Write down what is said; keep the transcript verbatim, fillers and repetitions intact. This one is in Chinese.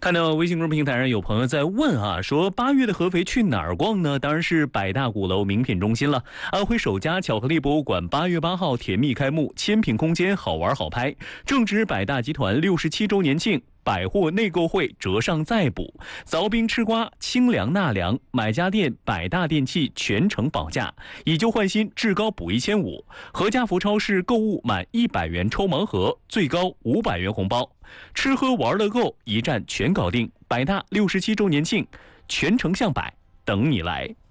看到微信公众平台上有朋友在问啊，说八月的合肥去哪儿逛呢？当然是百大鼓楼名品中心了。安徽首家巧克力博物馆八月八号甜蜜开幕，千品空间好玩好拍。正值百大集团六十七周年庆，百货内购会折上再补，凿冰吃瓜，清凉纳凉，买家电百大电器全程保价，以旧换新，至高补一千五。和家福超市购物满一百元抽盲盒，最高五百元红包。吃喝玩乐购一站全搞定，百大六十七周年庆，全程向百，等你来。